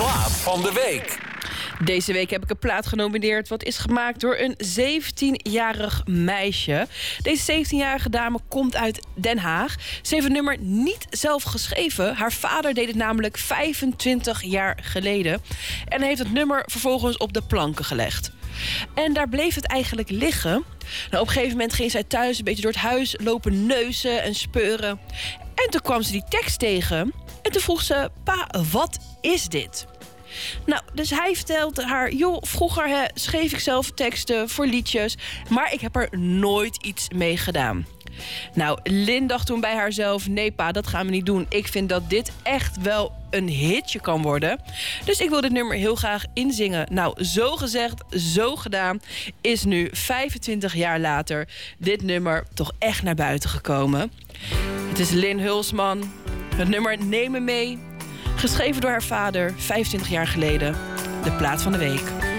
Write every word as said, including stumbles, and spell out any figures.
plaat van de week. Deze week heb ik een plaat genomineerd wat is gemaakt door een zeventienjarig meisje. Deze zeventienjarige dame komt uit Den Haag. Ze heeft het nummer niet zelf geschreven. Haar vader deed het namelijk vijfentwintig jaar geleden. En heeft het nummer vervolgens op de planken gelegd. En daar bleef het eigenlijk liggen. Nou, op een gegeven moment ging zij thuis een beetje door het huis lopen neuzen en speuren. En toen kwam ze die tekst tegen. En toen vroeg ze, pa, wat is dit? Nou, dus hij vertelde haar, joh, vroeger hè, schreef ik zelf teksten voor liedjes, maar ik heb er nooit iets mee gedaan. Nou, Lynn dacht toen bij haarzelf, nee pa, dat gaan we niet doen. Ik vind dat dit echt wel een hitje kan worden. Dus ik wil dit nummer heel graag inzingen. Nou, zo gezegd, zo gedaan, is nu vijfentwintig jaar later dit nummer toch echt naar buiten gekomen. Het is Lynn Hulsman. Het nummer Neem me mee. Geschreven door haar vader, vijfentwintig jaar geleden. De plaat van de week.